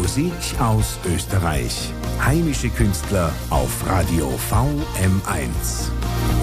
Musik aus Österreich. Heimische Künstler auf Radio VM1.